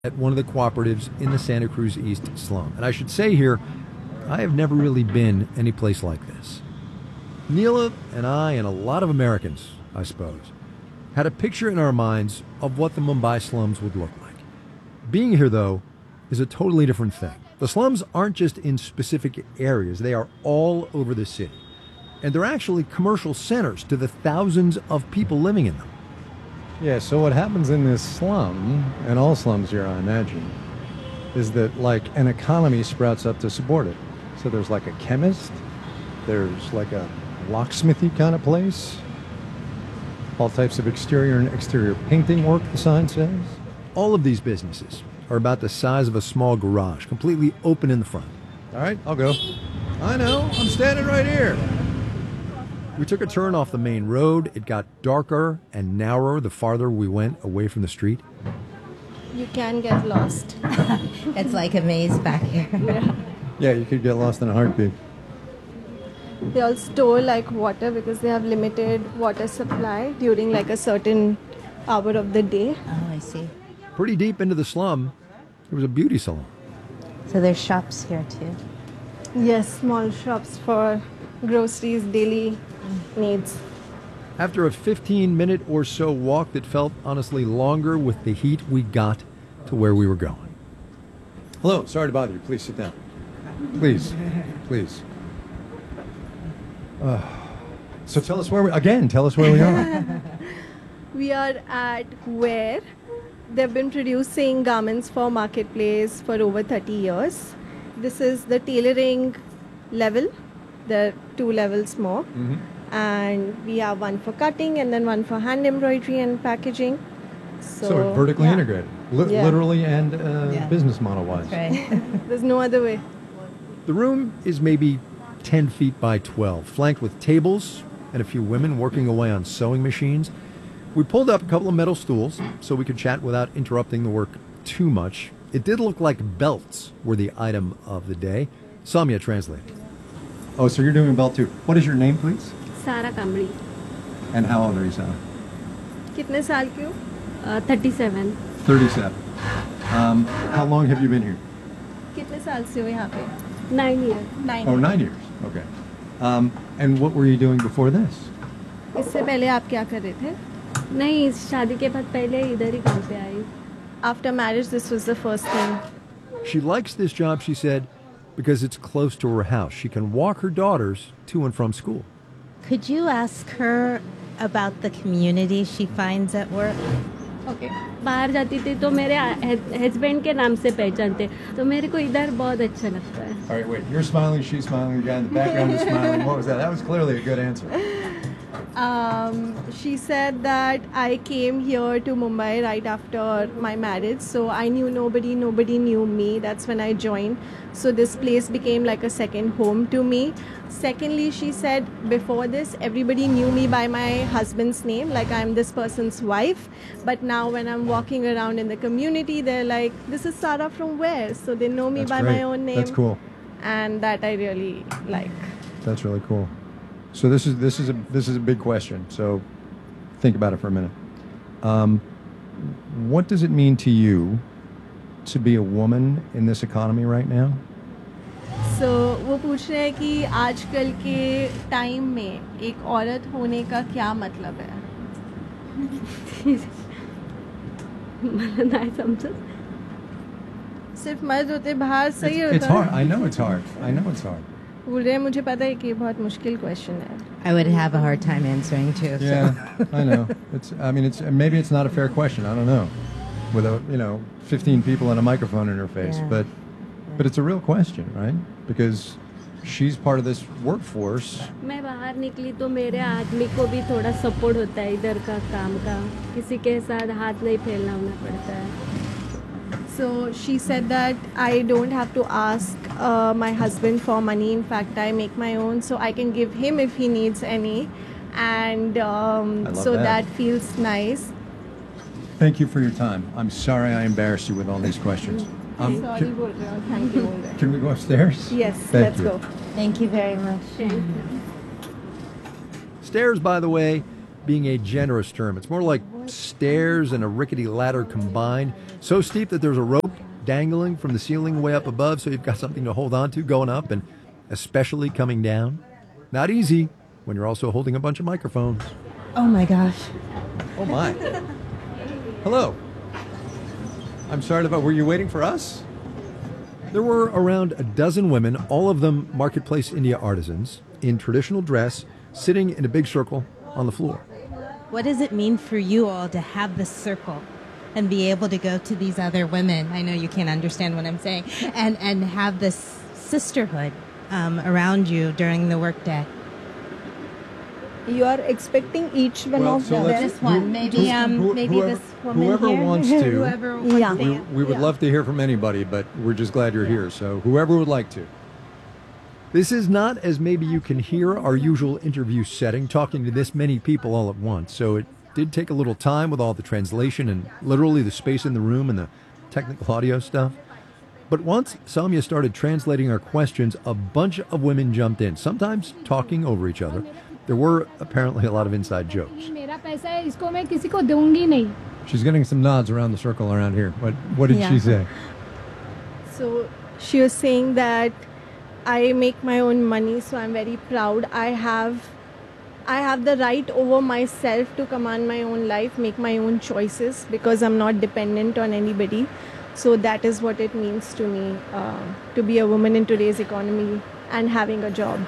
at one of the cooperatives in the Santa Cruz East slum. And I should say here, I have never really been any place like this. Neela and I, and a lot of Americans, I suppose, had a picture in our minds of what the Mumbai slums would look like. Being here, though, is a totally different thing. The slums aren't just in specific areas, they are all over the city. And they're actually commercial centers to the thousands of people living in them. Yeah, so what happens in this slum, and all slums here, I imagine, is that like an economy sprouts up to support it. So there's like a chemist, there's like a locksmithy kind of place, all types of exterior and exterior painting work, the sign says. All of these businesses are about the size of a small garage, completely open in the front. All right, I'll go. I know, I'm standing right here. We took a turn off the main road. It got darker and narrower the farther we went away from the street. You can get lost. It's like a maze back here. Yeah, you could get lost in a heartbeat. They all store like water because they have limited water supply during like a certain hour of the day. Oh, I see. Pretty deep into the slum, there was a beauty salon. So there's shops here too. Yes, small shops for groceries, daily needs. After a 15-minute or so walk that felt honestly longer with the heat, we got to where we were going. Hello, sorry to bother you. Please sit down. Please, please. So tell us where we are. We are at Where. They've been producing garments for Marketplace for over 30 years. This is the tailoring level. There are 2 levels more. Mm-hmm. And we have one for cutting and then one for hand embroidery and packaging. So vertically integrated, literally and business model-wise. That's right. There's no other way. The room is maybe 10 feet by 12, flanked with tables and a few women working away on sewing machines. We pulled up a couple of metal stools so we could chat without interrupting the work too much. It did look like belts were the item of the day. Samya translated. Oh, so you're doing a belt too. What is your name, please? Sara Kamri. And how old are you, Sarah? कितने साल की हो? 37. 37. How long have you been here? कितने साल से हो यहाँ पे? 9 years. 9. Oh, 9 years. Okay. And what were you doing before this? इससे पहले आप क्या कर रहे थे? नहीं, शादी के बाद पहले इधर ही काम पे आई. After marriage, this was the first thing. She likes this job, she said, because it's close to her house. She can walk her daughters to and from school. Could you ask her about the community she finds at work? Okay. बाहर जाती थी तो मेरे husband के नाम से पहचानते, तो मेरे को इधर बहुत अच्छा लगता है. All right, wait. You're smiling, she's smiling, the guy in the background is smiling. What was that? That was clearly a good answer. She said that I came here to Mumbai right after my marriage, so I knew nobody knew me. That's when I joined. So this place became like a second home to me. Secondly, she said before this, everybody knew me by my husband's name, like I'm this person's wife. But now when I'm walking around in the community, they're like, this is Sara from where? So they know me by my own name. That's cool. And that I really like. That's really cool. So this is a big question. So think about it for a minute. What does it mean to you to be a woman in this economy right now? So वो पूछ रहे हैं कि आजकल के time में एक औरत होने का क्या मतलब है? मला नाही समजत. सिर्फ मर्द होते बाहर सही होता है. It's hard. I know it's hard. बोल रहे हैं मुझे पता है कि ये बहुत मुश्किल क्वेश्चन है. I would have a hard time answering too. Yeah, I know. Maybe it's not a fair question. I don't know. With 15 people and a microphone in her face, Yeah. but it's a real question, right? Because she's part of this workforce. मैं बाहर निकली तो मेरे आदमी को भी थोड़ा support होता है इधर का काम का. किसी के साथ हाथ नहीं फैलाना पड़ता है. So she said that I don't have to ask my husband for money. In fact, I make my own, so I can give him if he needs any, and so that feels nice. Thank you for your time. I'm sorry I embarrassed you with all these questions. Sorry, बोल रहे हो. Thank you. बोल रहे हैं. Can we go upstairs? Yes, Thank let's you. go. Thank you very much. Stairs, by the way, being a generous term. It's more like stairs and a rickety ladder combined. So steep that there's a rope dangling from the ceiling way up above, so you've got something to hold on to going up and especially coming down. Not easy when you're also holding a bunch of microphones. Oh my gosh. Oh my. Hello. I'm sorry about, were you waiting for us? There were around a dozen women, all of them Marketplace India artisans, in traditional dress, sitting in a big circle on the floor. What does it mean for you all to have this circle and be able to go to these other women? I know you can't understand what I'm saying. And have this sisterhood around you during the workday. You are expecting each one Well, of so them. let's- This one, maybe whoever- this woman whoever here. wants to. Whoever wants Yeah. to. We would love to hear from anybody, but we're just glad you're here. So whoever would like to. This is not, as maybe you can hear, our usual interview setting, talking to this many people all at once. So it did take a little time with all the translation and literally the space in the room and the technical audio stuff. But once Samya started translating our questions, a bunch of women jumped in, sometimes talking over each other. There were apparently a lot of inside jokes. मेरा पैसा है इसको मैं किसी को दूंगी नहीं. She's getting some nods around the circle around here. What did she Yeah. say? So she was saying that I make my own money, so I'm very proud. I have the right over myself to command my own life, make my own choices because I'm not dependent on anybody. So that is what it means to me to be a woman in today's economy and having a job.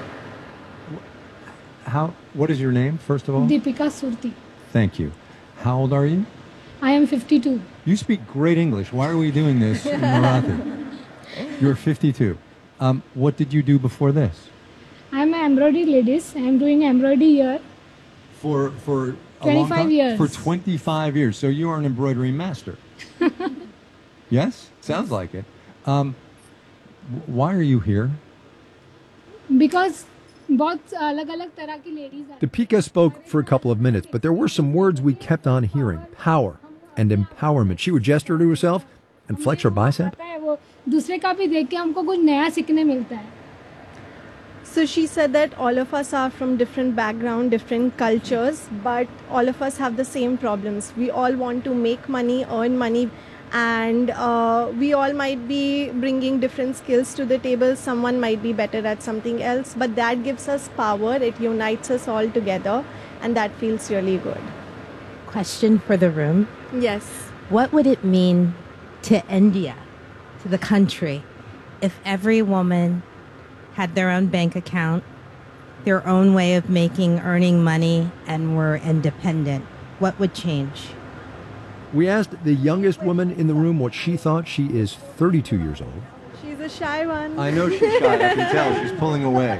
What is your name, first of all? Deepika Surti. Thank you. How old are you? I am 52. You speak great English. Why are we doing this in Marathi? You're 52. What did you do before this? I am an embroidery ladies. I am doing embroidery here. For a 25 long time? years. For 25 years. So you are an embroidery master. Yes? Sounds like it. Why are you here? Because बहुत अलग-अलग तरह की ladies हैं. Deepika spoke for a couple of minutes, but there were some words we kept on hearing. Power and empowerment. She would gesture to herself and flex her bicep. पता है वो दूसरे का भी देख के हमको कुछ नया सीखने मिलता है. So she said that all of us are from different background, different cultures, but all of us have the same problems. We all want to make money, earn money, and we all might be bringing different skills to the table. Someone might be better at something else, but that gives us power. It unites us all together, and that feels really good. Question for the room. Yes. What would it mean to India, to the country, if every woman had their own bank account, their own way of earning money, and were independent? What would change? We asked the youngest woman in the room what she thought. She is 32 years old. She's a shy one. I know she's shy. I can tell. She's pulling away.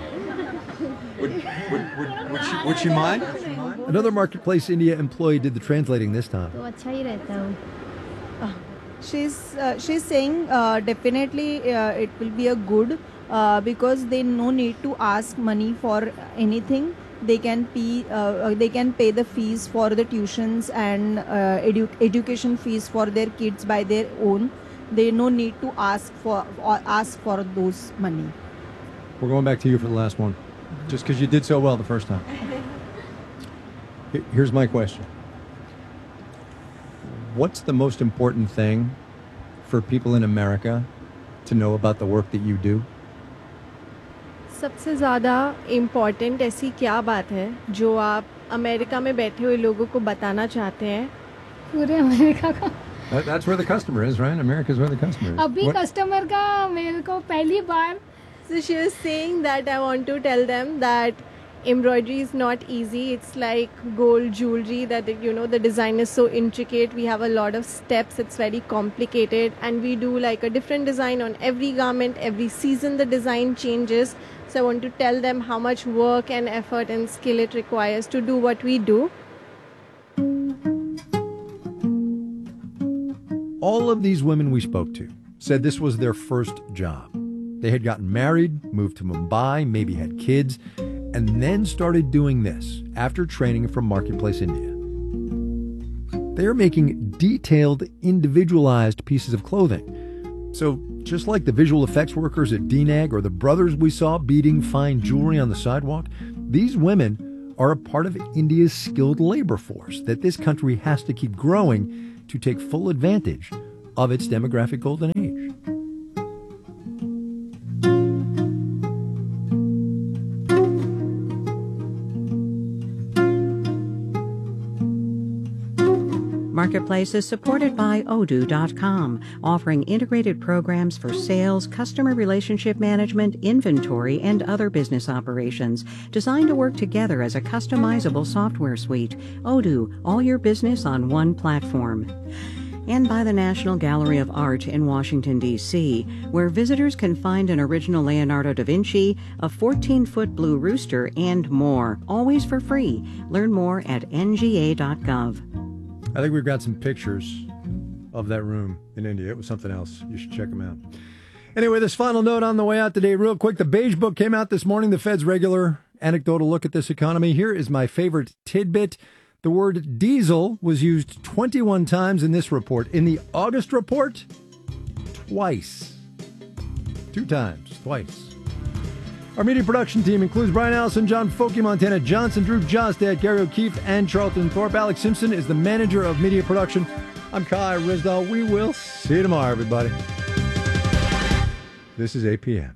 Would she mind? Another Marketplace India employee did the translating this time. तो अच्छा ही रहता है. She's saying definitely it will be a good because they no need to ask money for anything. They can pay the fees for the tuitions and education fees for their kids by their own. They no need to ask for those money. We're going back to you for the last one, just because you did so well the first time. Here's my question. What's the most important thing for people in America to know about the work that you do? सबसे ज़्यादा important ऐसी क्या बात है जो आप America में बैठे हुए लोगों को बताना चाहते हैं? पूरे अमेरिका का. That's where the customer is, right? America's where the customer is. अभी कस्टमर का मेरे को पहली बार. So she was saying that I want to tell them that embroidery is not easy. It's like gold jewelry that, the design is so intricate. We have a lot of steps. It's very complicated. And we do like a different design on every garment. Every season the design changes. So I want to tell them how much work and effort and skill it requires to do what we do. All of these women we spoke to said this was their first job. They had gotten married, moved to Mumbai, maybe had kids, and then started doing this after training from Marketplace India. They are making detailed, individualized pieces of clothing. So just like the visual effects workers at DNAG or the brothers we saw beading fine jewelry on the sidewalk, these women are a part of India's skilled labor force that this country has to keep growing to take full advantage of its demographic golden age. Marketplace is supported by Odoo.com, offering integrated programs for sales, customer relationship management, inventory, and other business operations, designed to work together as a customizable software suite. Odoo, all your business on one platform. And by the National Gallery of Art in Washington, D.C., where visitors can find an original Leonardo da Vinci, a 14-foot blue rooster, and more, always for free. Learn more at nga.gov. I think we've got some pictures of that room in India. It was something else. You should check them out. Anyway, this final note on the way out today, real quick. The Beige Book came out this morning, the Fed's regular anecdotal look at this economy. Here is my favorite tidbit. The word diesel was used 21 times in this report. In the August report, twice. 2 times, twice. Our media production team includes Brian Allison, John Folke, Montana Johnson, Drew Jostad, Gary O'Keefe, and Charlton Thorpe. Alex Simpson is the manager of media production. I'm Kai Rizdal. We will see you tomorrow, everybody. This is APM.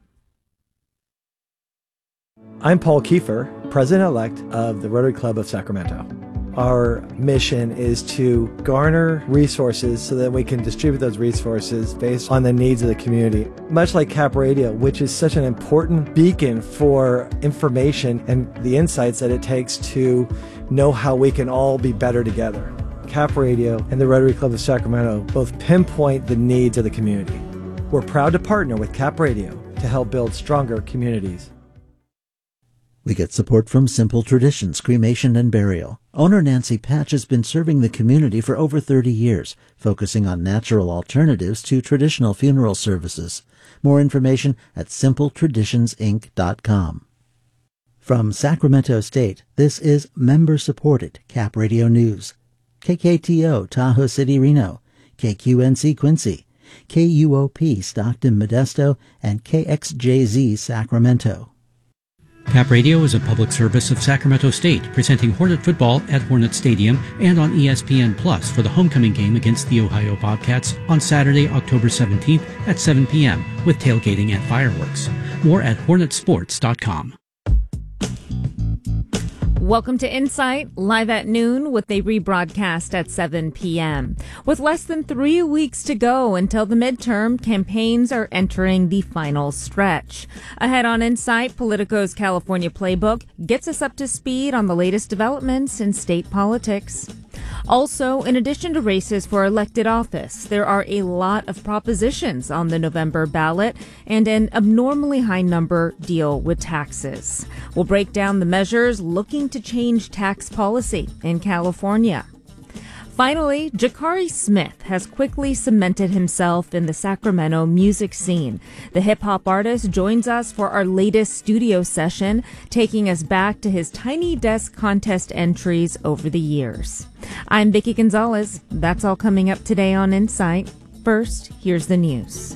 I'm Paul Kiefer, president-elect of the Rotary Club of Sacramento. Our mission is to garner resources so that we can distribute those resources based on the needs of the community. Much like Cap Radio, which is such an important beacon for information and the insights that it takes to know how we can all be better together. Cap Radio and the Rotary Club of Sacramento both pinpoint the needs of the community. We're proud to partner with Cap Radio to help build stronger communities. We get support from Simple Traditions Cremation and Burial. Owner Nancy Patch has been serving the community for over 30 years, focusing on natural alternatives to traditional funeral services. More information at simpletraditionsinc.com. From Sacramento State, this is member-supported Cap Radio News. KKTO Tahoe City, Reno, KQNC Quincy, KUOP Stockton Modesto, and KXJZ Sacramento. Cap Radio is a public service of Sacramento State, presenting Hornet football at Hornet Stadium and on ESPN Plus for the homecoming game against the Ohio Bobcats on Saturday, October 17th at 7 p.m. with tailgating and fireworks. More at hornetsports.com. Welcome to Insight, live at noon with a rebroadcast at 7 p.m. With less than 3 weeks to go until the midterm, campaigns are entering the final stretch. Ahead on Insight, Politico's California Playbook gets us up to speed on the latest developments in state politics. Also, in addition to races for elected office, there are a lot of propositions on the November ballot and an abnormally high number deal with taxes. We'll break down the measures looking to change tax policy in California. Finally, Jakari Smith has quickly cemented himself in the Sacramento music scene. The hip-hop artist joins us for our latest studio session, taking us back to his Tiny Desk contest entries over the years. I'm Vicki Gonzalez. That's all coming up today on Insight. First, here's the news.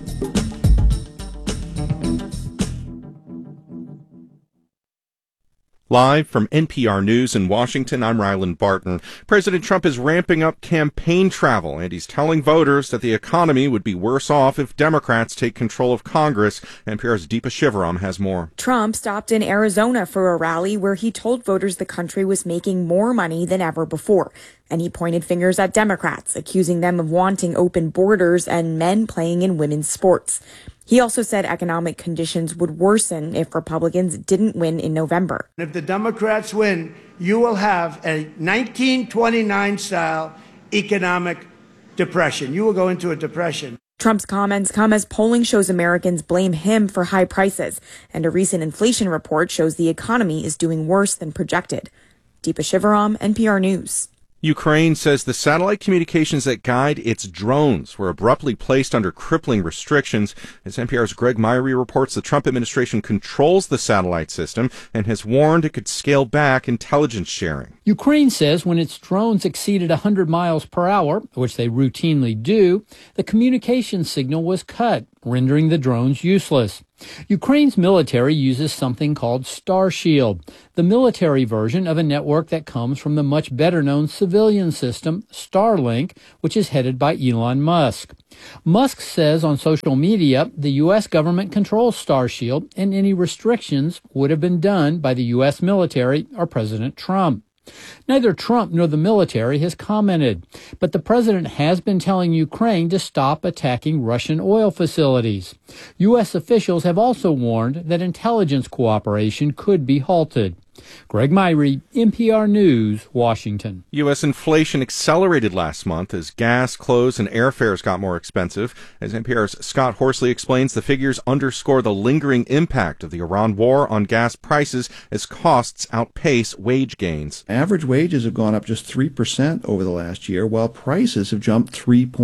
Live from NPR News in Washington, I'm Ryland Barton. President Trump is ramping up campaign travel, and he's telling voters that the economy would be worse off if Democrats take control of Congress. NPR's Deepa Shivaram has more. Trump stopped in Arizona for a rally where he told voters the country was making more money than ever before. And he pointed fingers at Democrats, accusing them of wanting open borders and men playing in women's sports. He also said economic conditions would worsen if Republicans didn't win in November. If the Democrats win, you will have a 1929-style economic depression. You will go into a depression. Trump's comments come as polling shows Americans blame him for high prices, and a recent inflation report shows the economy is doing worse than projected. Deepa Shivaram, NPR News. Ukraine says the satellite communications that guide its drones were abruptly placed under crippling restrictions. As NPR's Greg Myrie reports, the Trump administration controls the satellite system and has warned it could scale back intelligence sharing. Ukraine says when its drones exceeded 100 miles per hour, which they routinely do, the communication signal was cut, rendering the drones useless. Ukraine's military uses something called Starshield, the military version of a network that comes from the much better-known civilian system, Starlink, which is headed by Elon Musk. Musk says on social media the U.S. government controls Starshield, and any restrictions would have been done by the U.S. military or President Trump. Neither Trump nor the military has commented, but the president has been telling Ukraine to stop attacking Russian oil facilities. U.S. officials have also warned that intelligence cooperation could be halted. Greg Myrie, NPR News, Washington. U.S. inflation accelerated last month as gas, clothes, and airfares got more expensive. As NPR's Scott Horsley explains, the figures underscore the lingering impact of the Iran war on gas prices as costs outpace wage gains. Average wages have gone up just 3% over the last year, while prices have jumped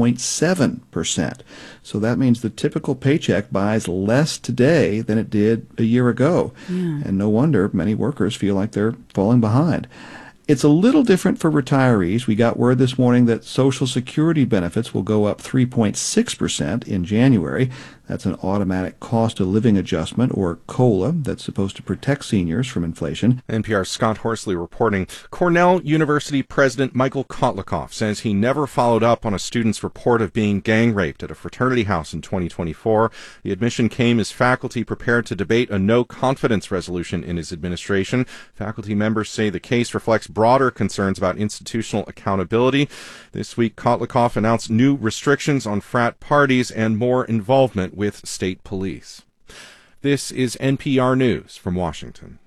3.7%. So that means the typical paycheck buys less today than it did a year ago. Yeah. And no wonder many workers feel like they're falling behind. It's a little different for retirees. We got word this morning that Social Security benefits will go up 3.6% in January. That's an automatic cost of living adjustment, or COLA, that's supposed to protect seniors from inflation. NPR's Scott Horsley reporting. Cornell University President Michael Kotlikoff says he never followed up on a student's report of being gang raped at a fraternity house in 2024. The admission came as faculty prepared to debate a no-confidence resolution in his administration. Faculty members say the case reflects broader concerns about institutional accountability. This week, Kotlikoff announced new restrictions on frat parties and more involvement with state police. This is NPR News from Washington.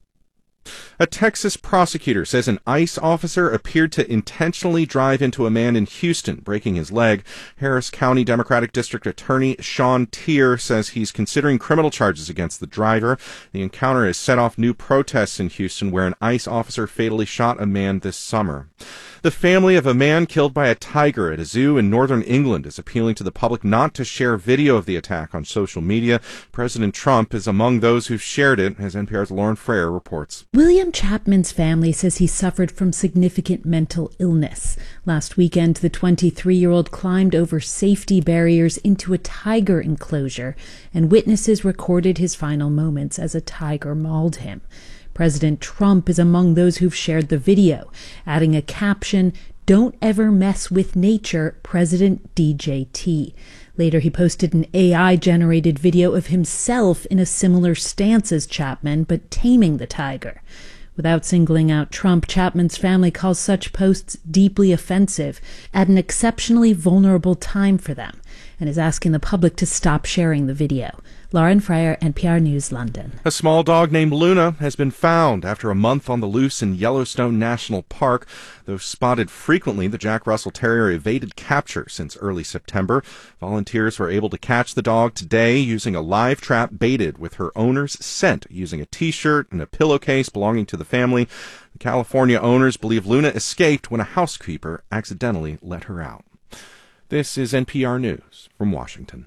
A Texas prosecutor says an ICE officer appeared to intentionally drive into a man in Houston, breaking his leg. Harris County Democratic District Attorney Sean Tier says he's considering criminal charges against the driver. The encounter has set off new protests in Houston, where an ICE officer fatally shot a man this summer. The family of a man killed by a tiger at a zoo in northern England is appealing to the public not to share video of the attack on social media. President Trump is among those who've shared it, as NPR's Lauren Frere reports. William Chapman's family says he suffered from significant mental illness. Last weekend, the 23-year-old climbed over safety barriers into a tiger enclosure, and witnesses recorded his final moments as a tiger mauled him. President Trump is among those who've shared the video, adding a caption, "Don't ever mess with nature, President DJT." Later, he posted an AI-generated video of himself in a similar stance as Chapman, but taming the tiger. Without singling out Trump, Chapman's family calls such posts deeply offensive at an exceptionally vulnerable time for them, and is asking the public to stop sharing the video. Lauren Fryer, NPR News, London. A small dog named Luna has been found after a month on the loose in Yellowstone National Park. Though spotted frequently, the Jack Russell Terrier evaded capture since early September. Volunteers were able to catch the dog today using a live trap baited with her owner's scent, using a T-shirt and a pillowcase belonging to the family. The California owners believe Luna escaped when a housekeeper accidentally let her out. This is NPR News from Washington.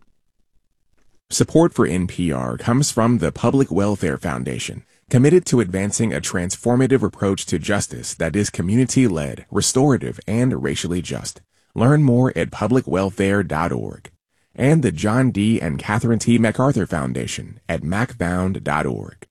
Support for NPR comes from the Public Welfare Foundation, committed to advancing a transformative approach to justice that is community-led, restorative, and racially just. Learn more at publicwelfare.org. And the John D. and Catherine T. MacArthur Foundation at macfound.org.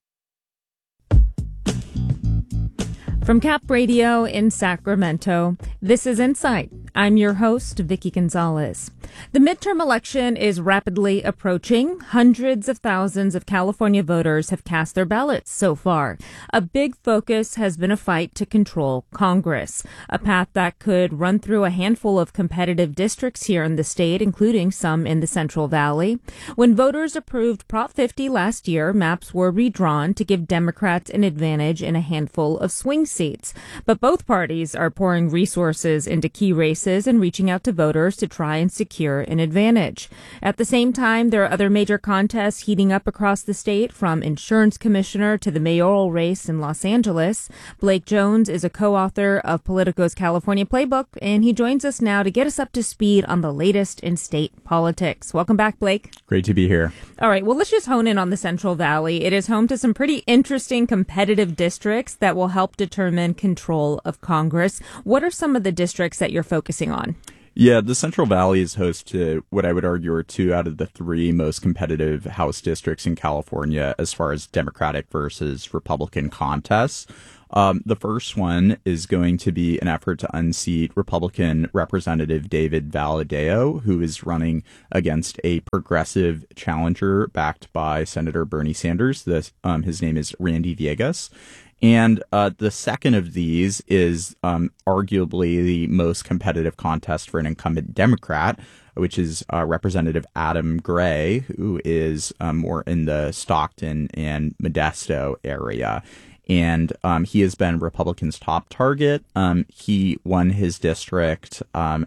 From Cap Radio in Sacramento, this is Insight. I'm your host, Vicki Gonzalez. The midterm election is rapidly approaching. Hundreds of thousands of California voters have cast their ballots so far. A big focus has been a fight to control Congress, a path that could run through a handful of competitive districts here in the state, including some in the Central Valley. When voters approved Prop 50 last year, maps were redrawn to give Democrats an advantage in a handful of swing seats. But both parties are pouring resources into key races races and reaching out to voters to try and secure an advantage. At the same time, there are other major contests heating up across the state, from insurance commissioner to the mayoral race in Los Angeles. Blake Jones is a co-author of Politico's California Playbook, and he joins us now to get us up to speed on the latest in state politics. Welcome back, Blake. Great to be here. All right, well, let's just hone in on the Central Valley. It is home to some pretty interesting competitive districts that will help determine control of Congress. What are some of the districts that you're focusing on? Yeah, the Central Valley is host to what I would argue are 2 out of the 3 most competitive House districts in California as far as Democratic versus Republican contests. The first one is going to be an effort to unseat Republican Representative David Valadao, who is running against a progressive challenger backed by Senator Bernie Sanders. His name is Randy Villegas. And the second of these is arguably the most competitive contest for an incumbent Democrat, which is Representative Adam Gray, who is more in the Stockton and Modesto area. And he has been Republicans' top target. He won his district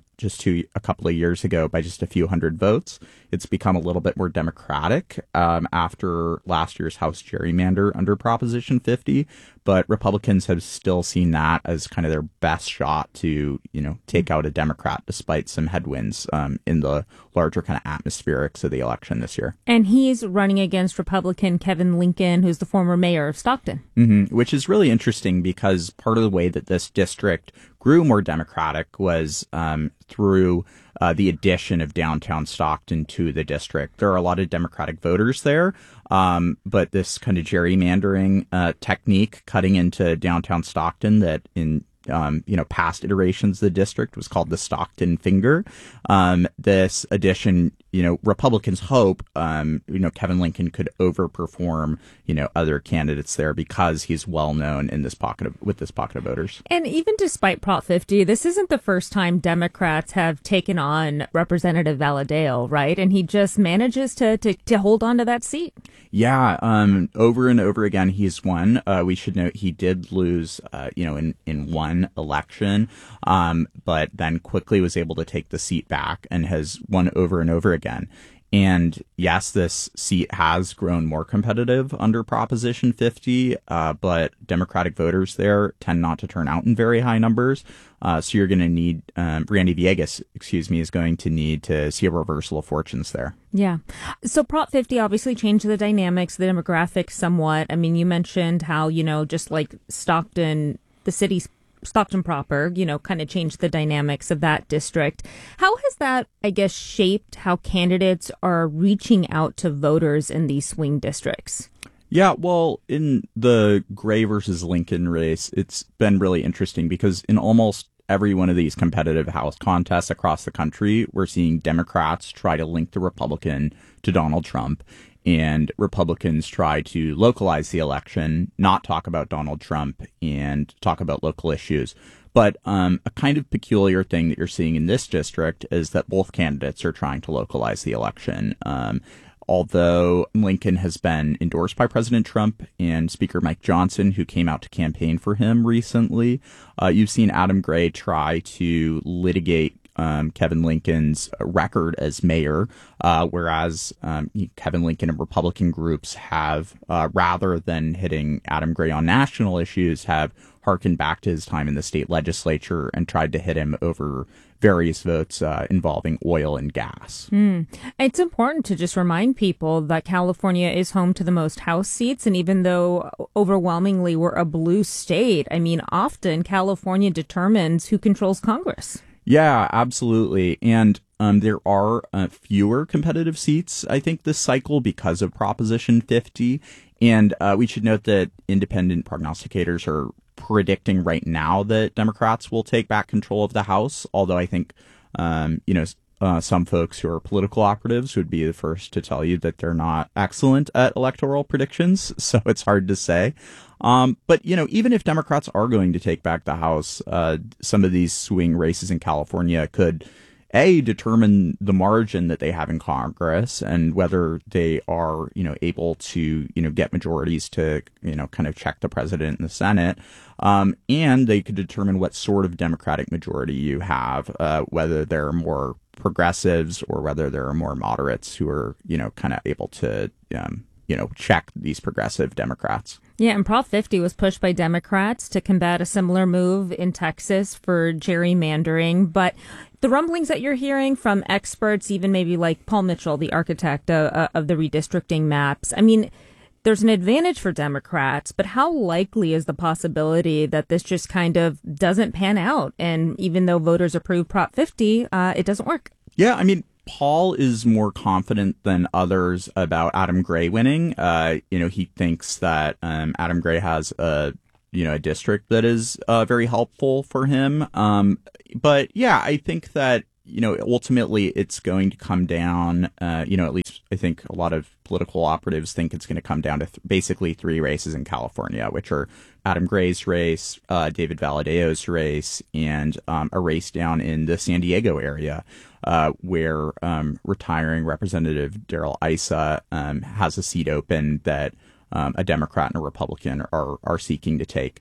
a couple of years ago by just a few hundred votes. It's become a little bit more Democratic after last year's House gerrymander under Proposition 50, but Republicans have still seen that as kind of their best shot to, take out a Democrat despite some headwinds in the larger kind of atmospherics of the election this year. And he's running against Republican Kevin Lincoln, who's the former mayor of Stockton. Mm-hmm, which is really interesting because part of the way that this district grew more Democratic was through the addition of downtown Stockton to the district. There are a lot of Democratic voters there, but this kind of gerrymandering technique cutting into downtown Stockton that in past iterations of the district was called the Stockton Finger. This addition, Republicans hope, Kevin Lincoln could overperform, other candidates there because he's well known in with this pocket of voters. And even despite Prop 50, this isn't the first time Democrats have taken on Representative Valadao, right? And he just manages to hold on to that seat. Yeah, over and over again, he's won. We should note he did lose, in one election, but then quickly was able to take the seat back and has won over and over again. And yes, this seat has grown more competitive under Proposition 50, but Democratic voters there tend not to turn out in very high numbers. So you're going to need, Randy Villegas, is going to need to see a reversal of fortunes there. Yeah. So Prop 50 obviously changed the dynamics, the demographics somewhat. I mean, you mentioned how, just like Stockton, the city's Stockton proper, kind of changed the dynamics of that district. How has that, I guess, shaped how candidates are reaching out to voters in these swing districts? Yeah, well, in the Gray versus Lincoln race, it's been really interesting because in almost every one of these competitive House contests across the country, we're seeing Democrats try to link the Republican to Donald Trump. And Republicans try to localize the election, not talk about Donald Trump, and talk about local issues. But a kind of peculiar thing that you're seeing in this district is that both candidates are trying to localize the election. Although Lincoln has been endorsed by President Trump and Speaker Mike Johnson, who came out to campaign for him recently, you've seen Adam Gray try to litigate Kevin Lincoln's record as mayor, whereas Kevin Lincoln and Republican groups have, rather than hitting Adam Gray on national issues, have harkened back to his time in the state legislature and tried to hit him over various votes involving oil and gas. It's important to just remind people that California is home to the most House seats. And even though overwhelmingly we're a blue state, I mean, often California determines who controls Congress. Yeah, absolutely. And there are fewer competitive seats, I think, this cycle because of Proposition 50. And we should note that independent prognosticators are predicting right now that Democrats will take back control of the House, although I think, some folks who are political operatives would be the first to tell you that they're not excellent at electoral predictions, so it's hard to say. But, even if Democrats are going to take back the House, some of these swing races in California could determine the margin that they have in Congress and whether they are, able to, get majorities to, kind of check the president and the Senate. And they could determine what sort of Democratic majority you have, whether there are more progressives or whether there are more moderates who are, kind of able to, check these progressive Democrats. Yeah, and Prop 50 was pushed by Democrats to combat a similar move in Texas for gerrymandering. But the rumblings that you're hearing from experts, even maybe like Paul Mitchell, the architect of the redistricting maps, I mean, there's an advantage for Democrats, but how likely is the possibility that this just kind of doesn't pan out? And even though voters approve Prop 50, it doesn't work. Yeah, I mean, Paul is more confident than others about Adam Gray winning. He thinks that Adam Gray has a district that is very helpful for him. But yeah, I think that, ultimately it's going to come down, at least I think a lot of political operatives think it's going to come down to basically three races in California, which are Adam Gray's race, David Valledeo's race, and a race down in the San Diego area. Where retiring Representative Darrell Issa has a seat open that a Democrat and a Republican are seeking to take.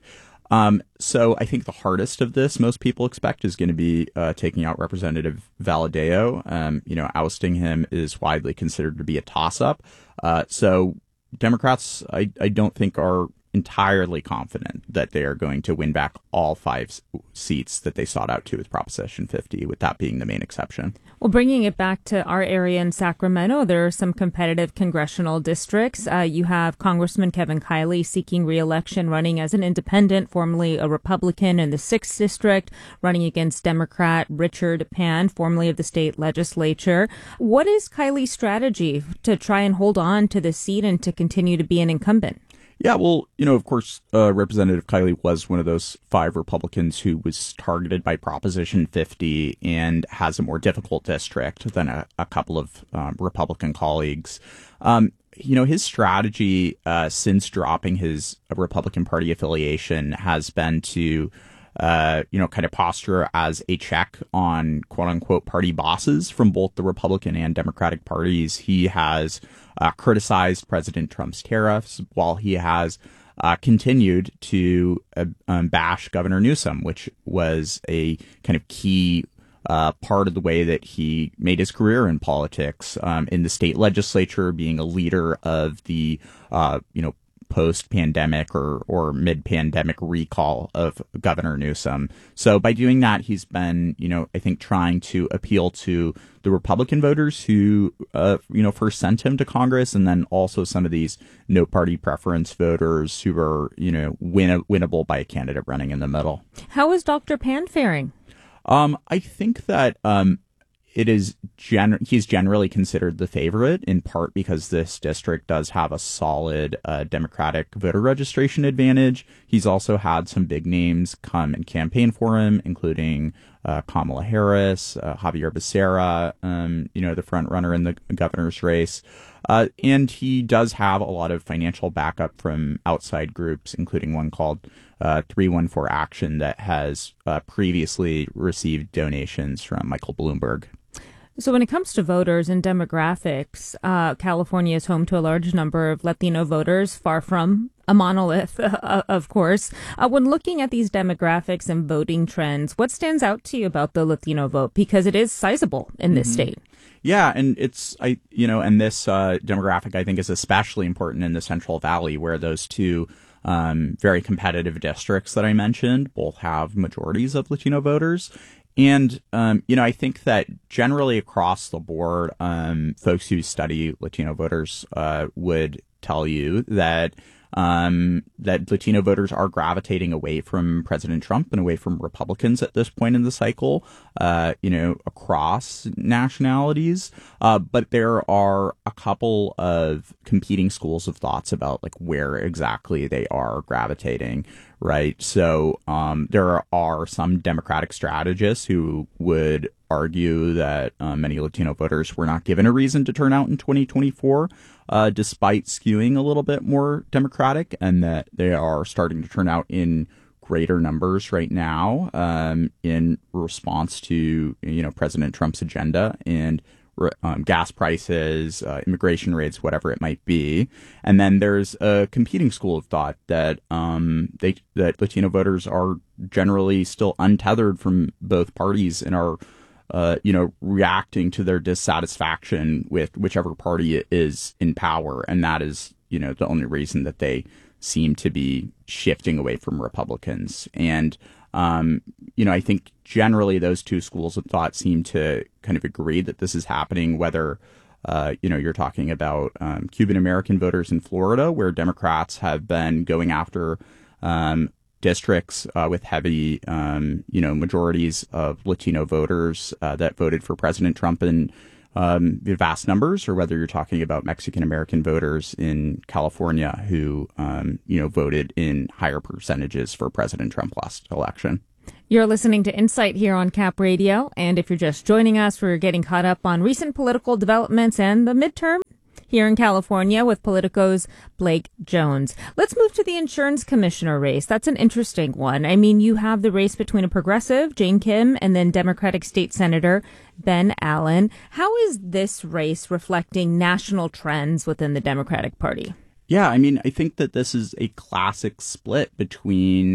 So I think the hardest of this, most people expect, is going to be taking out Representative Valledeo. Ousting him is widely considered to be a toss-up. So Democrats, I don't think are entirely confident that they are going to win back all 5 seats that they sought out to with Proposition 50, with that being the main exception. Well, bringing it back to our area in Sacramento, there are some competitive congressional districts. You have Congressman Kevin Kiley seeking re-election, running as an independent, formerly a Republican in the 6th District, running against Democrat Richard Pan, formerly of the state legislature. What is Kiley's strategy to try and hold on to the seat and to continue to be an incumbent? Yeah, well, of course, Representative Kiley was one of those 5 Republicans who was targeted by Proposition 50 and has a more difficult district than a couple of Republican colleagues. His strategy since dropping his Republican Party affiliation has been to kind of posture as a check on quote unquote party bosses from both the Republican and Democratic parties. He has criticized President Trump's tariffs, while he has continued to bash Governor Newsom, which was a kind of key part of the way that he made his career in politics, in the state legislature, being a leader of the, post-pandemic or mid-pandemic recall of Governor Newsom. So by doing that, he's been, I think trying to appeal to the Republican voters who, first sent him to Congress, and then also some of these no party preference voters who are, winnable by a candidate running in the middle. How is Dr. Pan faring? I think that he's generally considered the favorite, in part because this district does have a solid Democratic voter registration advantage. He's also had some big names come and campaign for him, including Kamala Harris, Javier Becerra, the front runner in the governor's race. And he does have a lot of financial backup from outside groups, including one called 314 Action that has previously received donations from Michael Bloomberg. So when it comes to voters and demographics, California is home to a large number of Latino voters, far from a monolith, of course. When looking at these demographics and voting trends, what stands out to you about the Latino vote? Because it is sizable in this state. Yeah, and this demographic, I think, is especially important in the Central Valley, where those two very competitive districts that I mentioned both have majorities of Latino voters. And, I think that generally across the board, folks who study Latino voters would tell you that Latino voters are gravitating away from President Trump and away from Republicans at this point in the cycle, across nationalities. But there are a couple of competing schools of thoughts about where exactly they are gravitating. Right. So there are some Democratic strategists who would argue that many Latino voters were not given a reason to turn out in 2024, despite skewing a little bit more Democratic, and that they are starting to turn out in greater numbers right now in response to President Trump's agenda and gas prices, immigration rates, whatever it might be. And then there's a competing school of thought that that Latino voters are generally still untethered from both parties and are reacting to their dissatisfaction with whichever party is in power, and that is the only reason that they seem to be shifting away from Republicans. And I think generally those two schools of thought seem to kind of agree that this is happening, whether, you're talking about Cuban American voters in Florida, where Democrats have been going after districts with heavy, majorities of Latino voters that voted for President Trump in vast numbers, or whether you're talking about Mexican American voters in California who, voted in higher percentages for President Trump last election. You're listening to Insight here on Cap Radio, and if you're just joining us, we're getting caught up on recent political developments and the midterm here in California with Politico's Blake Jones. Let's move to the insurance commissioner race. That's an interesting one. I mean, you have the race between a progressive, Jane Kim, and then Democratic State Senator Ben Allen. How is this race reflecting national trends within the Democratic Party? Yeah, I mean, I think that this is a classic split between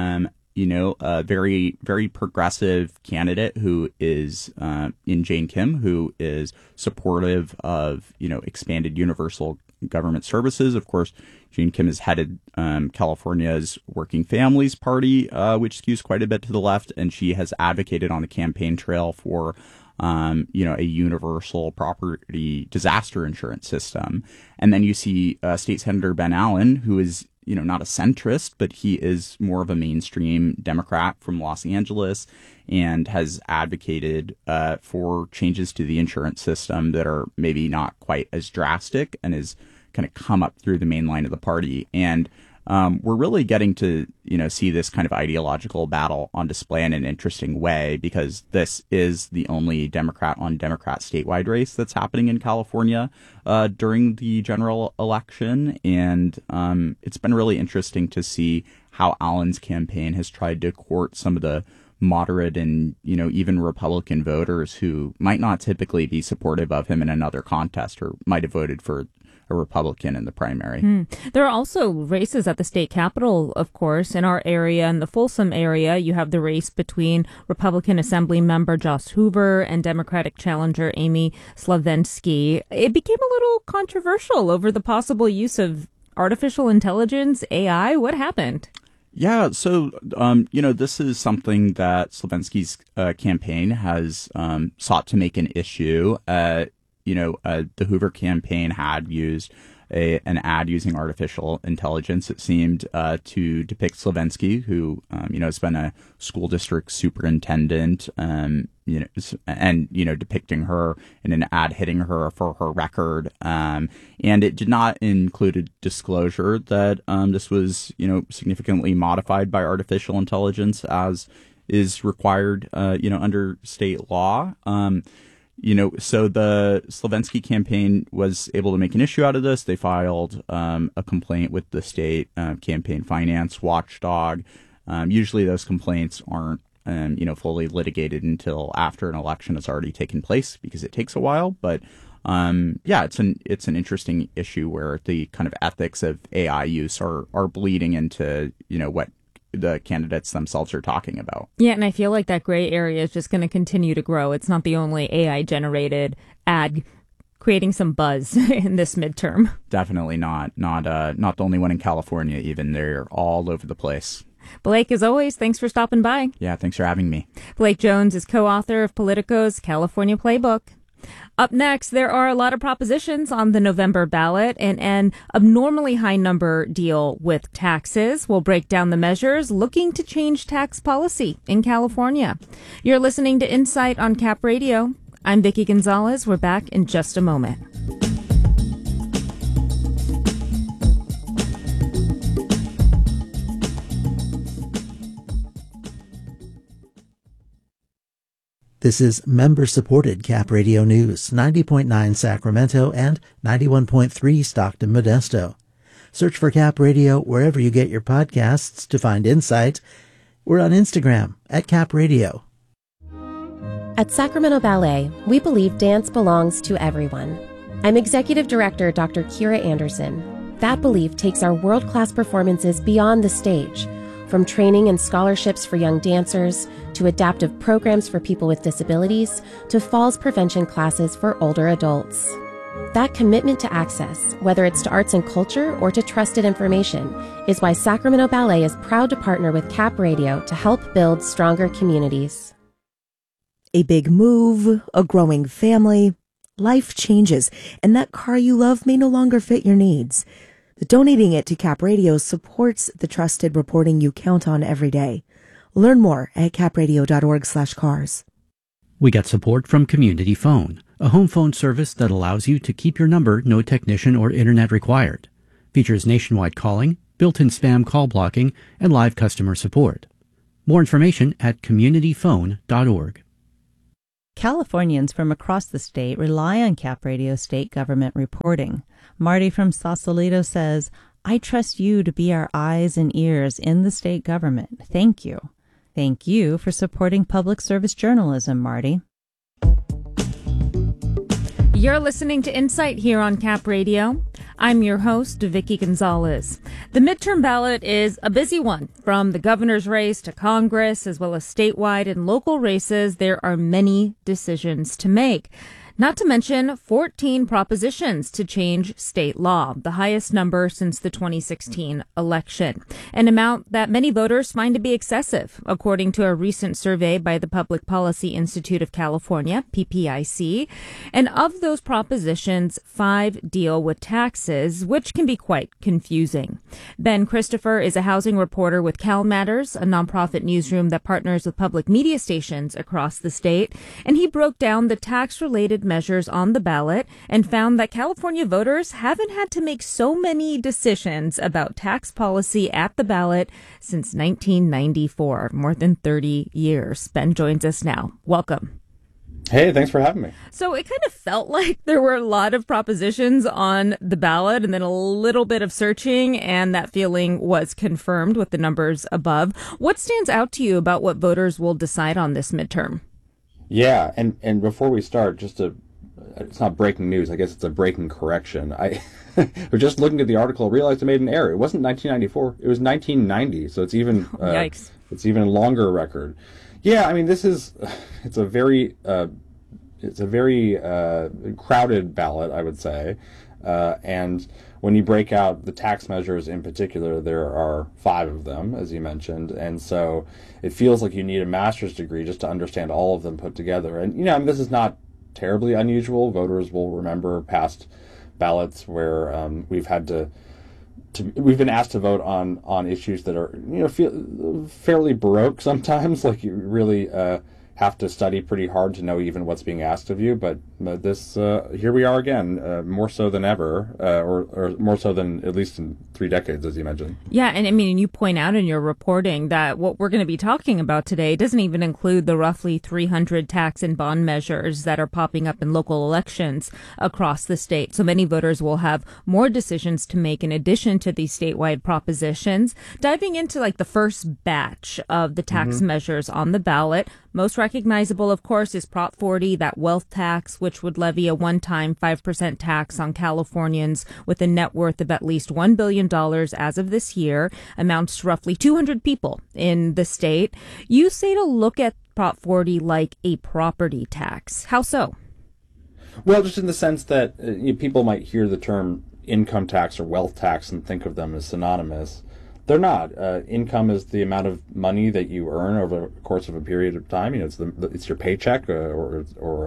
a very, very progressive candidate who is in Jane Kim, who is supportive of, expanded universal government services. Of course, Jane Kim has headed California's Working Families Party, which skews quite a bit to the left, and she has advocated on the campaign trail for a universal property disaster insurance system. And then you see State Senator Ben Allen, who is not a centrist, but he is more of a mainstream Democrat from Los Angeles and has advocated for changes to the insurance system that are maybe not quite as drastic and has kind of come up through the main line of the party. And we're really getting to, see this kind of ideological battle on display in an interesting way, because this is the only Democrat on Democrat statewide race that's happening in California during the general election. And it's been really interesting to see how Allen's campaign has tried to court some of the moderate and, even Republican voters who might not typically be supportive of him in another contest or might have voted for a Republican in the primary. There are also races at the state capitol, of course. In our area, in the Folsom area, you have the race between Republican Assembly member Joss Hoover and Democratic challenger Amy Slavensky. It became a little controversial over the possible use of artificial intelligence, AI. What happened? Yeah, so, this is something that Slavensky's campaign has sought to make an issue. The Hoover campaign had used an ad using artificial intelligence, it seemed, to depict Slavensky, who, has been a school district superintendent, depicting her in an ad hitting her for her record. And it did not include a disclosure that this was, significantly modified by artificial intelligence, as is required, under state law. So the Slavensky campaign was able to make an issue out of this. They filed a complaint with the state campaign finance watchdog. Usually those complaints aren't, fully litigated until after an election has already taken place, because it takes a while. But it's an interesting issue where the kind of ethics of AI use are bleeding into, what the candidates themselves are talking about. Yeah, and I feel like that gray area is just going to continue to grow. It's not the only AI-generated ad creating some buzz in this midterm. Definitely not the only one in California, even. They're all over the place. Blake, as always, thanks for stopping by. Yeah, thanks for having me. Blake Jones is co-author of Politico's California Playbook. Up next, there are a lot of propositions on the November ballot and an abnormally high number deal with taxes. We'll break down the measures looking to change tax policy in California. You're listening to Insight on Cap Radio. I'm Vicki Gonzalez. We're back in just a moment. This is member-supported Cap Radio News, 90.9 Sacramento and 91.3 Stockton Modesto. Search for Cap Radio wherever you get your podcasts to find Insight. We're on Instagram at Cap Radio. At Sacramento Ballet, we believe dance belongs to everyone. I'm Executive Director Dr. Kira Anderson. That belief takes our world-class performances beyond the stage, from training and scholarships for young dancers, to adaptive programs for people with disabilities, to falls prevention classes for older adults. That commitment to access, whether it's to arts and culture or to trusted information, is why Sacramento Ballet is proud to partner with Cap Radio to help build stronger communities. A big move, a growing family, life changes, and that car you love may no longer fit your needs. Donating it to Cap Radio supports the trusted reporting you count on every day. Learn more at capradio.org/cars. We get support from Community Phone, a home phone service that allows you to keep your number, no technician or internet required. Features nationwide calling, built-in spam call blocking, and live customer support. More information at communityphone.org. Californians from across the state rely on Cap Radio state government reporting. Marty from Sausalito says, I trust you to be our eyes and ears in the state government. Thank you. Thank you for supporting public service journalism, Marty. You're listening to Insight here on Cap Radio. I'm your host, Vicky Gonzalez. The midterm ballot is a busy one. From the governor's race to Congress, as well as statewide and local races, there are many decisions to make. Not to mention 14 propositions to change state law, the highest number since the 2016 election, an amount that many voters find to be excessive, according to a recent survey by the Public Policy Institute of California, PPIC. And of those propositions, 5 deal with taxes, which can be quite confusing. Ben Christopher is a housing reporter with Cal Matters, a nonprofit newsroom that partners with public media stations across the state, and he broke down the tax-related measures on the ballot and found that California voters haven't had to make so many decisions about tax policy at the ballot since 1994, more than 30 years. Ben joins us now. Welcome. Hey, thanks for having me. So it kind of felt like there were a lot of propositions on the ballot and then a little bit of searching, and that feeling was confirmed with the numbers above. What stands out to you about what voters will decide on this midterm? Yeah, and before we start, it's not breaking news. I guess it's a breaking correction. I was just looking at the article, realized I made an error. It wasn't 1994. It was 1990. So it's even yikes. It's even a longer record. Yeah, I mean, it's a very crowded ballot, I would say, and when you break out the tax measures in particular, there are 5 of them, as you mentioned, and so it feels like you need a master's degree just to understand all of them put together. And this is not terribly unusual. Voters will remember past ballots where we've been asked to vote on issues that are feel fairly baroque sometimes. Like you really have to study pretty hard to know even what's being asked of you. But this here we are again, more so than ever, or more so than at least in 3 decades, as you mentioned. Yeah, and I mean, you point out in your reporting that what we're going to be talking about today doesn't even include the roughly 300 tax and bond measures that are popping up in local elections across the state. So many voters will have more decisions to make in addition to these statewide propositions. Diving into like the first batch of the tax measures on the ballot, most recognizable, of course, is Prop 40, that wealth tax, which would levy a one-time 5% tax on Californians with a net worth of at least $1 billion as of this year, amounts to roughly 200 people in the state. You say to look at Prop 40 like a property tax. How so? Well, just in the sense that people might hear the term income tax or wealth tax and think of them as synonymous. They're not. Income is the amount of money that you earn over the course of a period of time. It's your paycheck or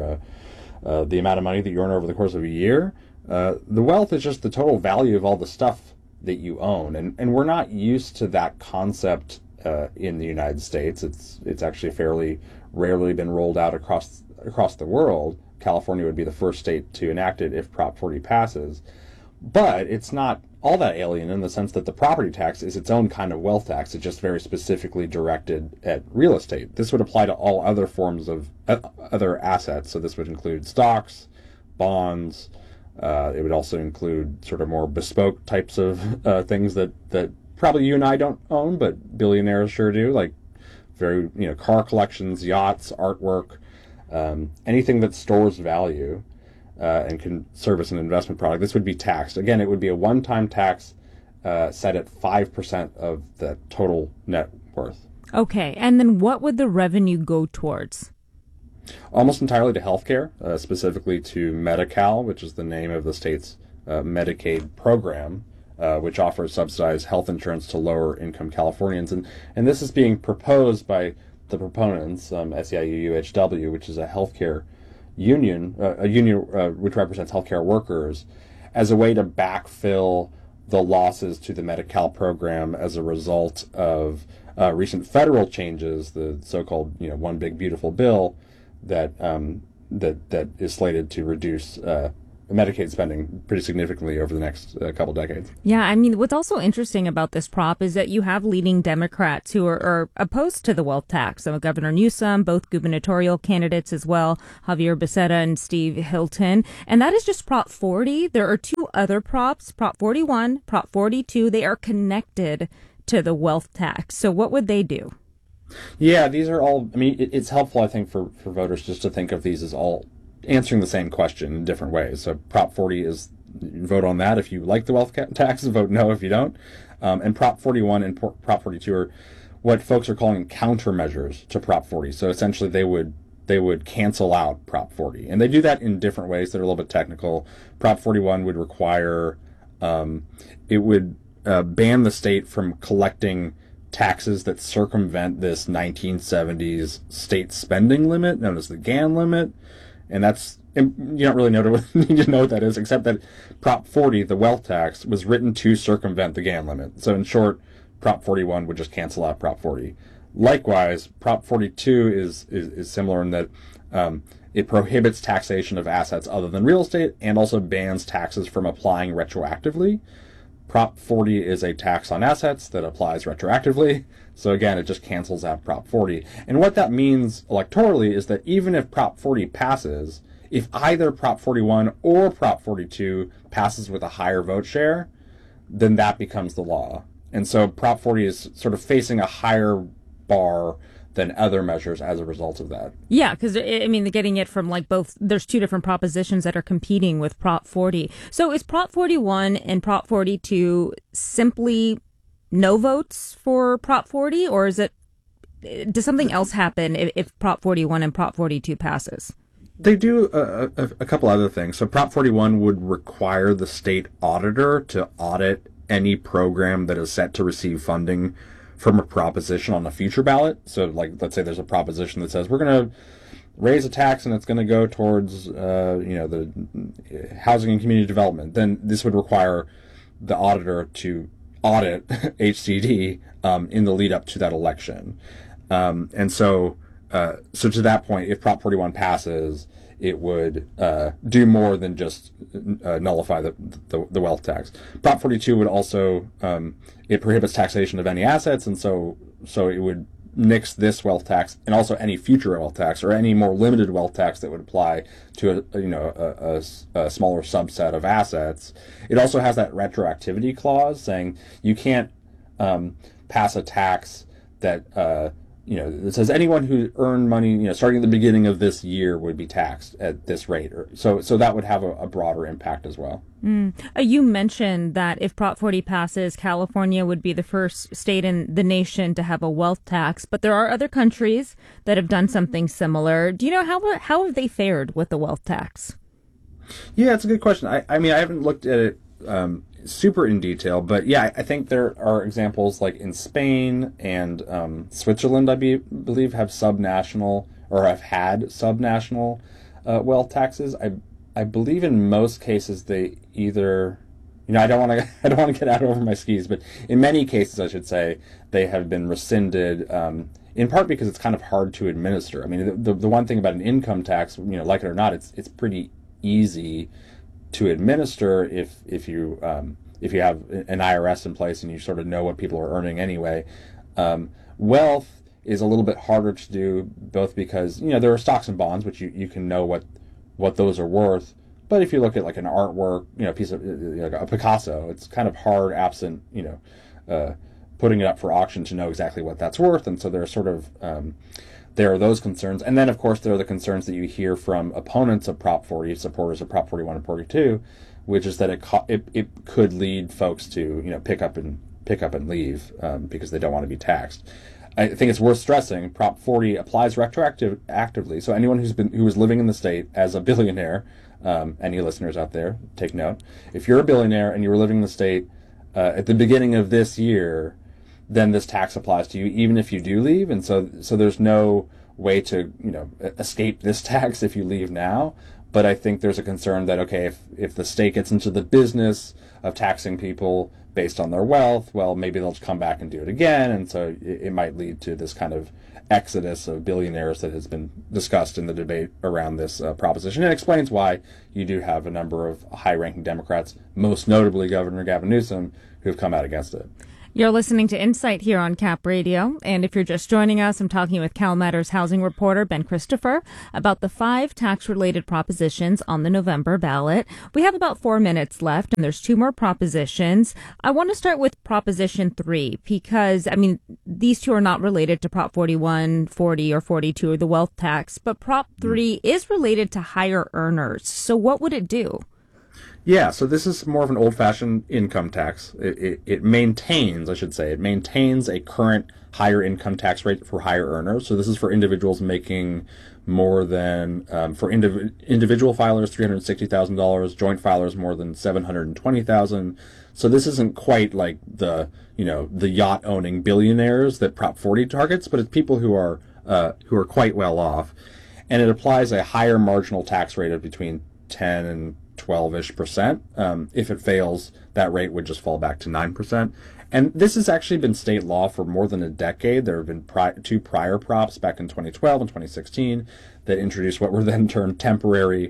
the amount of money that you earn over the course of a year. The wealth is just the total value of all the stuff that you own, and we're not used to that concept in the United States. It's actually fairly rarely been rolled out across the world. California would be the first state to enact it if Prop 40 passes, but it's not all that alien in the sense that the property tax is its own kind of wealth tax. It's just very specifically directed at real estate. This would apply to all other forms of other assets. So this would include stocks, bonds, It would also include sort of more bespoke types of things that probably you and I don't own, but billionaires sure do, like very, car collections, yachts, artwork, anything that stores value and can serve as an investment product. This would be taxed. Again, it would be a one-time tax set at 5% of the total net worth. Okay, and then what would the revenue go towards? Almost entirely to healthcare, specifically to Medi-Cal, which is the name of the state's Medicaid program, which offers subsidized health insurance to lower-income Californians. And this is being proposed by the proponents, SEIU-UHW, which is a healthcare union, which represents healthcare workers, as a way to backfill the losses to the Medi-Cal program as a result of recent federal changes, the so-called One Big Beautiful Bill, that is slated to reduce Medicaid spending pretty significantly over the next couple decades. Yeah, I mean, what's also interesting about this prop is that you have leading Democrats who are opposed to the wealth tax. So Governor Newsom, both gubernatorial candidates as well, Javier Becerra and Steve Hilton. And that is just Prop 40. There are two other props, Prop 41, Prop 42. They are connected to the wealth tax. So what would they do? Yeah, these are all, it's helpful, I think, for voters just to think of these as all answering the same question in different ways. So Prop 40 is, vote on that if you like the wealth tax, vote no if you don't. And Prop 41 and Prop 42 are what folks are calling countermeasures to Prop 40. So essentially they would cancel out Prop 40. And they do that in different ways that are a little bit technical. Prop 41 would require, it would ban the state from collecting taxes that circumvent this 1970s state spending limit known as the Gann limit. And that's, you don't really need to know what that is, except that Prop 40, the wealth tax, was written to circumvent the Gann limit. So in short, Prop 41 would just cancel out Prop 40. Likewise, Prop 42 is similar in that it prohibits taxation of assets other than real estate and also bans taxes from applying retroactively. Prop 40 is a tax on assets that applies retroactively. So again, it just cancels out Prop 40. And what that means electorally is that even if Prop 40 passes, if either Prop 41 or Prop 42 passes with a higher vote share, then that becomes the law. And so Prop 40 is sort of facing a higher bar than other measures as a result of that. Yeah, because, they're getting it from both, there's two different propositions that are competing with Prop 40. So is Prop 41 and Prop 42 simply no votes for Prop 40, or does something else happen if Prop 41 and Prop 42 passes? They do a couple other things. So Prop 41 would require the state auditor to audit any program that is set to receive funding from a proposition on a future ballot. So let's say there's a proposition that says we're going to raise a tax and it's going to go towards the housing and community development. Then this would require the auditor to audit HCD in the lead up to that election. And so to that point, if Prop 41 passes, it would do more than just nullify the wealth tax. Prop 42 would also it prohibits taxation of any assets, and so it would nix this wealth tax and also any future wealth tax or any more limited wealth tax that would apply to a smaller subset of assets. It also has that retroactivity clause saying you can't pass a tax that it says anyone who earned money, starting at the beginning of this year would be taxed at this rate. So that would have a broader impact as well. You mentioned that if Prop 40 passes, California would be the first state in the nation to have a wealth tax. But there are other countries that have done something similar. Do you know how have they fared with the wealth tax? Yeah, it's a good question. I haven't looked at it super in detail, but yeah, I think there are examples like in Spain and Switzerland, I believe, have subnational or have had subnational wealth taxes. I believe in most cases they either, I don't want to get out over my skis, but in many cases, I should say, they have been rescinded. In part because it's kind of hard to administer. The one thing about an income tax, like it or not, it's pretty easy to administer if you have an IRS in place and you sort of know what people are earning anyway. Wealth is a little bit harder to do, both because there are stocks and bonds, which you can know what those are worth But if you look at like an artwork, piece of like a Picasso, it's kind of hard, absent, putting it up for auction, to know exactly what that's worth. And so there are sort of there are those concerns, and then of course there are the concerns that you hear from opponents of Prop 40, supporters of Prop 41 and 42, which is that it could lead folks to pick up and leave because they don't want to be taxed. I think it's worth stressing Prop 40 applies retroactively. So anyone who was living in the state as a billionaire, any listeners out there, take note. If you're a billionaire and you were living in the state at the beginning of this year, then this tax applies to you, even if you do leave. And so there's no way to escape this tax if you leave now. But I think there's a concern that, okay, if the state gets into the business of taxing people based on their wealth, well, maybe they'll come back and do it again. And so it might lead to this kind of exodus of billionaires that has been discussed in the debate around this proposition. It explains why you do have a number of high-ranking Democrats, most notably Governor Gavin Newsom, who have come out against it. You're listening to Insight here on Cap Radio, and if you're just joining us, I'm talking with CalMatters housing reporter Ben Christopher about the 5 tax-related propositions on the November ballot. We have about 4 minutes left, and there's 2 more propositions. I want to start with Proposition 3 because, these 2 are not related to Prop 41, 40, or 42, or the wealth tax, but Prop 3 is related to higher earners. So what would it do? Yeah, so this is more of an old-fashioned income tax. It maintains a current higher income tax rate for higher earners. So this is for individuals making more than, for individual filers, $360,000, joint filers more than $720,000. So this isn't quite like the yacht-owning billionaires that Prop 40 targets, but it's people who are quite well off. And it applies a higher marginal tax rate of between 10 and 12-ish%. If it fails, that rate would just fall back to 9%. And this has actually been state law for more than a decade. There have been 2 prior props back in 2012 and 2016 that introduced what were then termed temporary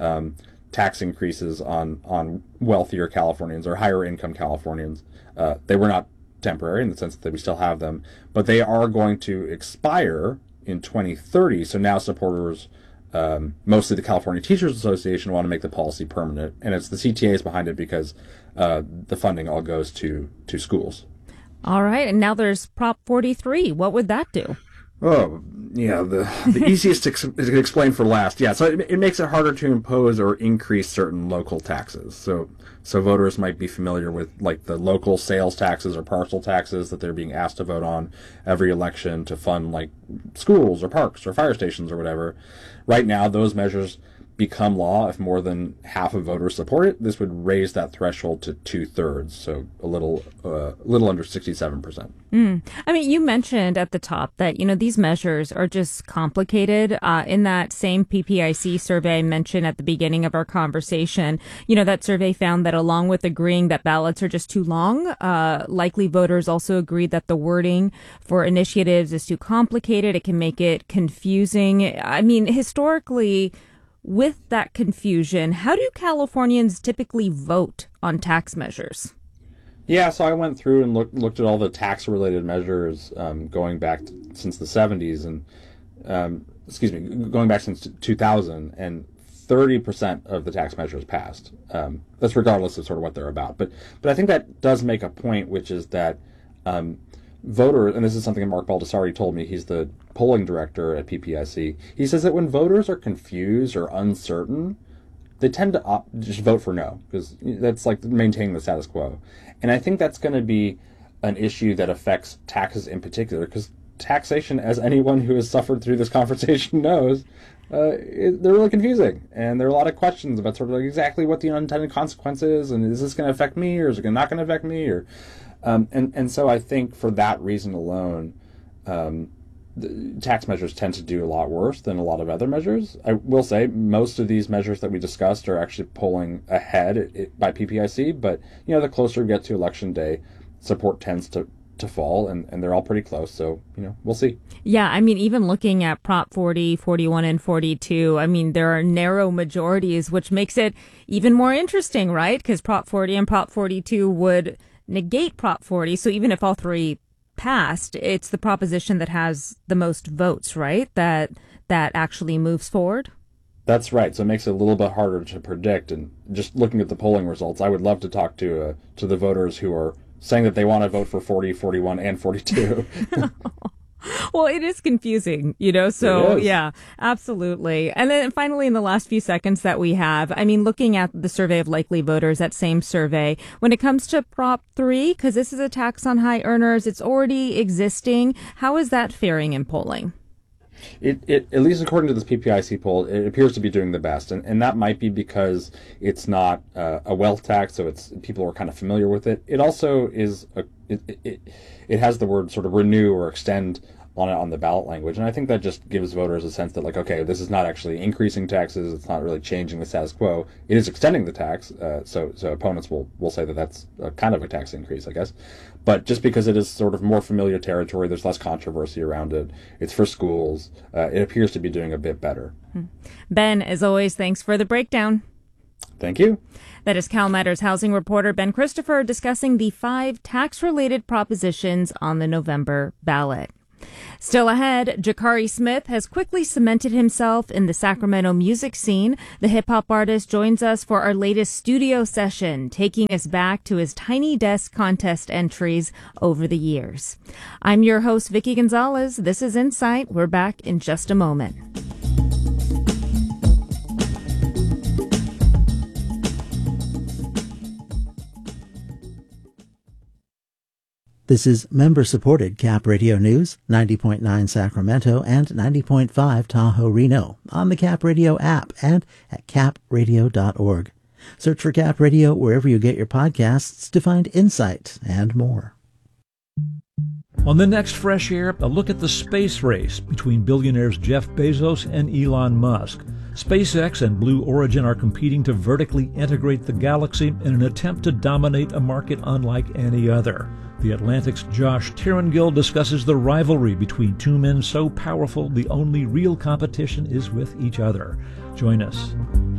tax increases on wealthier Californians or higher income Californians. They were not temporary in the sense that we still have them, but they are going to expire in 2030. So now supporters, mostly the California Teachers Association, want to make the policy permanent, and it's the CTAs behind it because the funding all goes to schools. All right, and now there's Prop 43. What would that do? Oh, yeah, the easiest to explain for last. Yeah, so it makes it harder to impose or increase certain local taxes. So voters might be familiar with like the local sales taxes or parcel taxes that they're being asked to vote on every election to fund like schools or parks or fire stations or whatever. Right now, those measures become law if more than half of voters support it. This would raise that threshold to 2/3, so a little under 67%. You mentioned at the top that these measures are just complicated. In that same PPIC survey I mentioned at the beginning of our conversation, that survey found that along with agreeing that ballots are just too long, likely voters also agreed that the wording for initiatives is too complicated. It can make it confusing. Historically, with that confusion, how do Californians typically vote on tax measures? Yeah, so I went through and looked at all the tax-related measures going back since the 70s, and going back since 2000, and 30% of the tax measures passed. That's regardless of sort of what they're about. But I think that does make a point, which is that voters, and this is something that Mark Baldessari told me, he's the polling director at PPIC, he says that when voters are confused or uncertain, they tend to just vote for no, because that's like maintaining the status quo. And I think that's going to be an issue that affects taxes in particular, because taxation, as anyone who has suffered through this conversation knows, they're really confusing. And there are a lot of questions about sort of like exactly what the unintended consequence is, and is this going to affect me, or is it not going to affect me, or and so I think for that reason alone, the tax measures tend to do a lot worse than a lot of other measures. I will say most of these measures that we discussed are actually polling ahead by PPIC, but the closer we get to election day, support tends to fall, and they're all pretty close. So, we'll see. Yeah, even looking at Prop 40, 41, and 42, there are narrow majorities, which makes it even more interesting, right? Because Prop 40 and Prop 42 would negate Prop 40. So even if all 3 passed, it's the proposition that has the most votes, right? That actually moves forward. That's right. So it makes it a little bit harder to predict. And just looking at the polling results, I would love to talk to the voters who are saying that they want to vote for 40, 41, and 42. Well, it is confusing, so yeah, absolutely. And then finally, in the last few seconds that we have, looking at the survey of likely voters, that same survey, when it comes to Prop 3, because this is a tax on high earners, it's already existing. How is that faring in polling? It at least according to this PPIC poll, it appears to be doing the best, and that might be because it's not a wealth tax, so people are kind of familiar with it. It also is it has the word sort of renew or extend on the ballot language, and I think that just gives voters a sense that, like, okay, this is not actually increasing taxes, it's not really changing the status quo, it is extending the tax, so opponents will say that that's kind of a tax increase, I guess, but just because it is sort of more familiar territory, there's less controversy around it, it's for schools, it appears to be doing a bit better. Ben, as always, thanks for the breakdown. Thank you. That is CalMatters housing reporter Ben Christopher discussing the 5 tax-related propositions on the November ballot. Still ahead, Jakari Smith has quickly cemented himself in the Sacramento music scene. The hip-hop artist joins us for our latest studio session, taking us back to his Tiny Desk contest entries over the years. I'm your host, Vicky Gonzalez. This is Insight. We're back in just a moment. This is member-supported Cap Radio News, 90.9 Sacramento and 90.5 Tahoe Reno, on the Cap Radio app and at capradio.org. Search for Cap Radio wherever you get your podcasts to find insight and more. On the next Fresh Air, a look at the space race between billionaires Jeff Bezos and Elon Musk. SpaceX and Blue Origin are competing to vertically integrate the galaxy in an attempt to dominate a market unlike any other. The Atlantic's Josh Tirangill discusses the rivalry between two men so powerful the only real competition is with each other. Join us.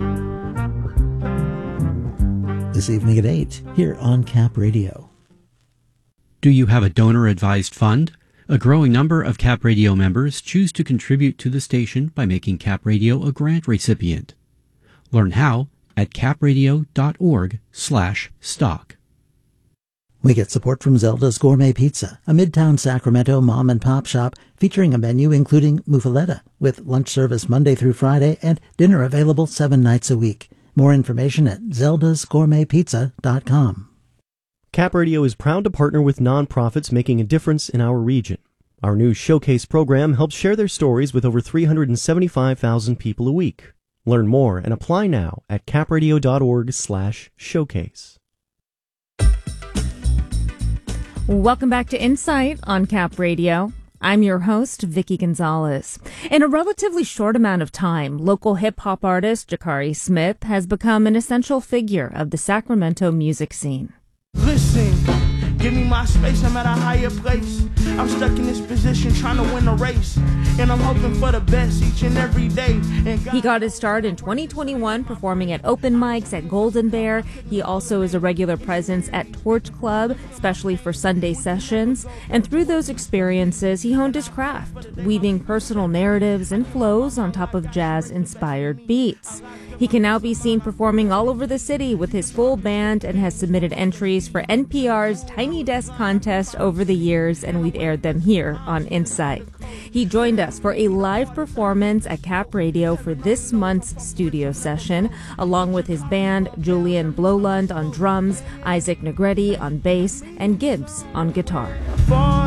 This evening at 8, here on Cap Radio. Do you have a donor-advised fund? A growing number of Cap Radio members choose to contribute to the station by making Cap Radio a grant recipient. Learn how at capradio.org/stock. We get support from Zelda's Gourmet Pizza, a Midtown Sacramento mom-and-pop shop featuring a menu including muffaletta, with lunch service Monday through Friday and dinner available 7 nights a week. More information at zeldasgourmetpizza.com. Cap Radio is proud to partner with nonprofits making a difference in our region. Our new Showcase program helps share their stories with over 375,000 people a week. Learn more and apply now at capradio.org/showcase. Welcome back to Insight on Cap Radio. I'm your host, Vicky Gonzalez. In a relatively short amount of time, local hip-hop artist Jakari Smith has become an essential figure of the Sacramento music scene. Listen, give me my space, I'm at a higher place. I'm stuck in this position trying to win a race, and I'm hoping for the best each and every day. He got his start in 2021 performing at open mics at Golden Bear. He also is a regular presence at Torch Club, especially for Sunday sessions. And through those experiences, he honed his craft, weaving personal narratives and flows on top of jazz-inspired beats. He can now be seen performing all over the city with his full band and has submitted entries for NPR's Tiny Desk contest over the years, and we've aired them here on Insight. He joined us for a live performance at Cap Radio for this month's studio session, along with his band, Julian Blolund on drums, Isaac Negretti on bass, and Gibbs on guitar.